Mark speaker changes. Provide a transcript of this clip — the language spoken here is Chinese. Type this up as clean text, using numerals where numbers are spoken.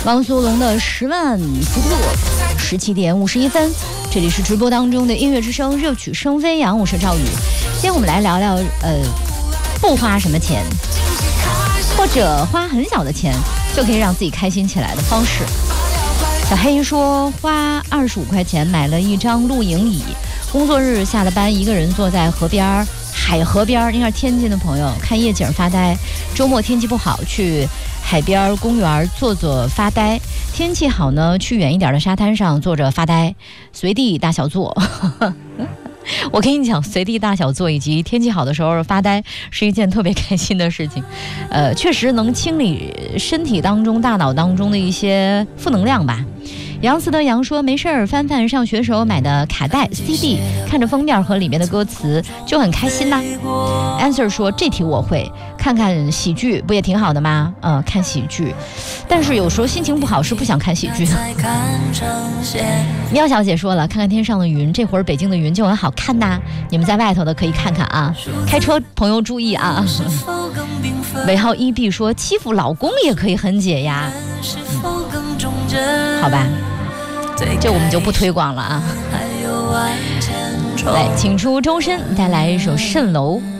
Speaker 1: 汪苏泷的10万伏特，17点51分，这里是直播当中的音乐之声，热曲声飞扬，我是赵宇。今天我们来聊聊不花什么钱，或者花很小的钱就可以让自己开心起来的方式。小黑说，花25块钱买了一张露营椅，工作日下了班，一个人坐在河边，海河边，应该是天津的朋友，看夜景发呆。周末天气不好，去海边公园坐坐发呆，天气好呢，去远一点的沙滩上坐着发呆，随地大小坐。我跟你讲，随地大小坐以及天气好的时候发呆是一件特别开心的事情，确实能清理身体当中、大脑当中的一些负能量吧。杨思德杨说，没事儿翻翻上学时候买的卡带 CD， 看着封面和里面的歌词就很开心呐。Answer 说，这题我会，看看喜剧不也挺好的吗？看喜剧，但是有时候心情不好是不想看喜剧的。喵小姐说了，看看天上的云，这会儿北京的云就很好看呐，你们在外头的可以看看啊，开车朋友注意啊。尾号1B 说，欺负老公也可以很解压。好吧，这我们就不推广了啊。来，请出周深带来一首《蜃楼》。